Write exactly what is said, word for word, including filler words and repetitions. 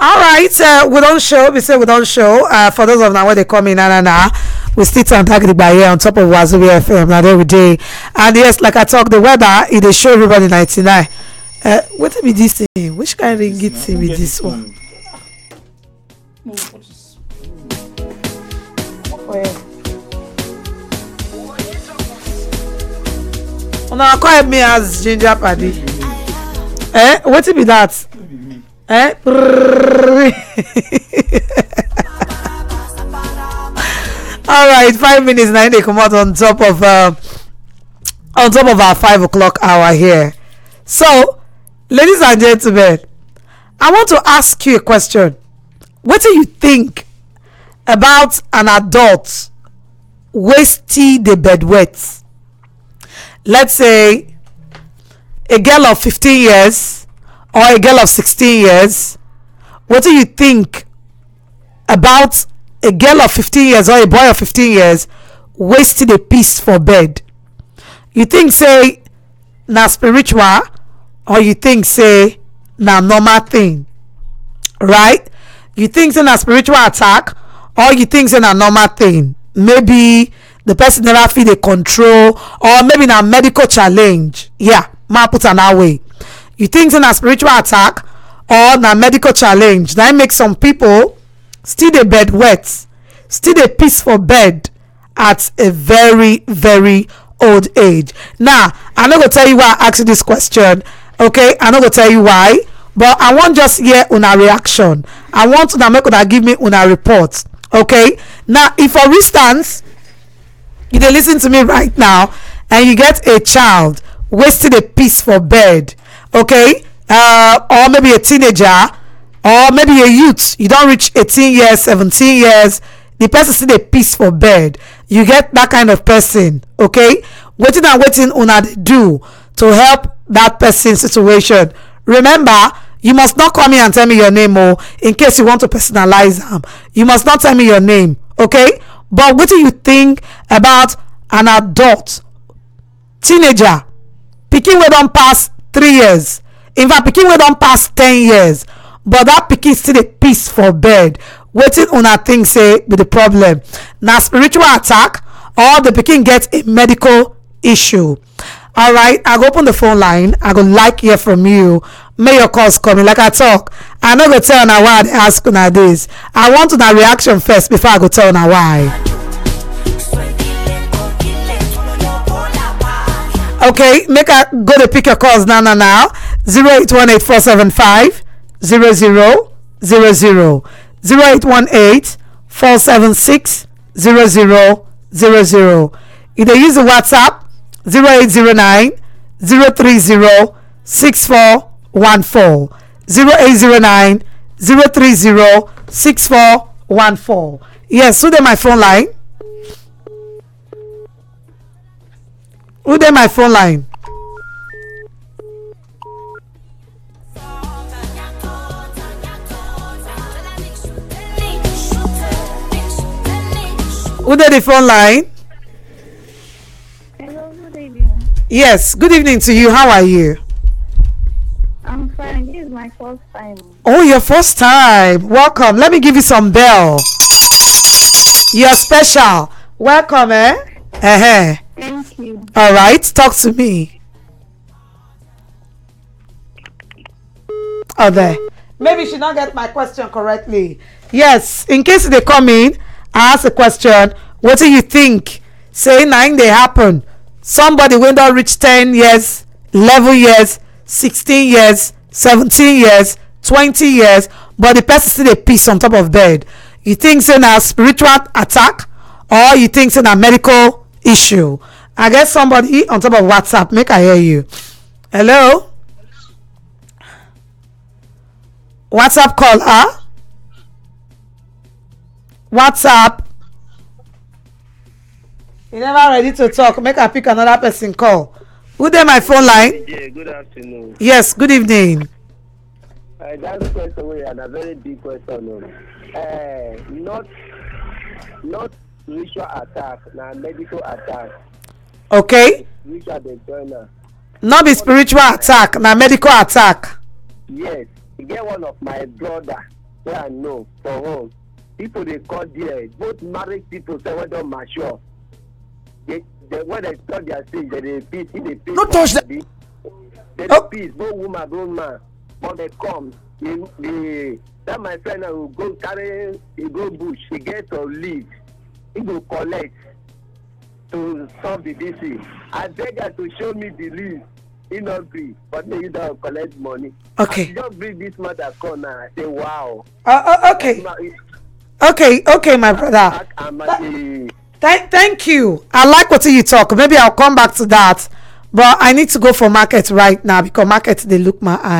All right, uh, we don't show. We say we don't show. Uh, for those of now where they come in, na na na, we still target by here on top of Wazobia F M now every day. And yes, like I talk, the weather it dey show everybody ninety-nine. Uh, what be this thing? Which kind of ringit thing be this one? Una call me as ginger paddy. Eh, what be that? Eh? All right, five minutes now they come out on top of uh, on top of our five o'clock hour here. So, ladies and gentlemen, I want to ask you a question. What do you think about an adult wasting the bed wet? Let's say a girl of fifteen years or a girl of sixteen years. What do you think about a girl of fifteen years or a boy of fifteen years wasting a piece for bed? You think say na spiritual or you think say na normal thing, right? You think say na spiritual attack or you think say na normal thing? Maybe the person never feel the control, or maybe na medical challenge. Yeah, ma put an away. You think say na spiritual attack or na medical challenge? That make some people still the bed wet, still the piece for bed at a very very old age. Now I'm not gonna tell you why I asked you this question, okay? I'm not gonna tell you why, but I want just hear una reaction. I want una make una give me una report, okay? Now if for instance you dey listen to me right now and you get a child wasting a piece for bed, okay, uh, or maybe a teenager or maybe a youth, you don't reach eighteen years, seventeen years, the person still a piece for bed, you get that kind of person, okay? Waiting and waiting una dey do to help that person situation. Remember, you must not come here and tell me your name, or in case you want to personalize them, you must not tell me your name, okay? But what do you think about an adult teenager pikin wey don pass three years, in fact pikin wey don pass ten years, but that pikin still dey piss for bed? Wetin una think say be the problem? Na spiritual attack or the pikin get a medical issue? All right, I go open the phone line. I go like hear from you. May your calls coming. Like I talk, I no go tell una why I dey ask una this. I want una reaction first before I go tell una why. Okay, make I go to pick your calls now now now. zero eight one eight four seven five zero zero zero zero zero eight one eight four seven six zero zero zero zero. You dey use the WhatsApp zero eight zero nine zero three zero six four one four zero eight zero nine zero three zero six four one four. Yes, who dey my phone line? Who dey my phone line? Who dey the phone line? Hello, good evening. Yes, good evening to you. How are you? I'm fine. This is my first time. Oh, your first time. Welcome. Let me give you some bell. You're special. Welcome, eh? Uh-huh. Thank you. All right, talk to me. Oh, there. Maybe she not get my question correctly. Yes, in case they come in, I ask a question. What do you think? Say nine they happen. Somebody when don't reach ten years, eleven years, sixteen years, seventeen years, twenty years, but the person still a piece on top of bed. You think it's a spiritual attack or you think it's a medical issue? I get somebody on top of WhatsApp. Make I hear you. Hello? WhatsApp caller? WhatsApp? You never ready to talk. Make I pick another person call. Who dey my phone line? Yeah, good afternoon. Yes, good evening. Uh, that's question we had a very big question. Uh, not not spiritual attack, na medical attack. Okay. Spiritual the joiner. Not be spiritual attack, na medical attack. Yes. You get one of my brother wey I know for home. People dey call there, both married people say wey don mature. They, they when they talk their stage, they dey peace, they dey peace. No touch that. They dey Oh. peace, both woman, both man. But they come, the the that my friend now will go carry, he go bush, he get some leaf, he go collect to solve the issue. I beg her to show me the leaf. He not gree, but me don't collect money. Okay. I just bring this matter come now. I say, wow. Uh, uh, okay. Okay, okay, my brother. Th- Th- thank you. I like what you talk. Maybe I'll come back to that. But I need to go for market right now because market they look my eye.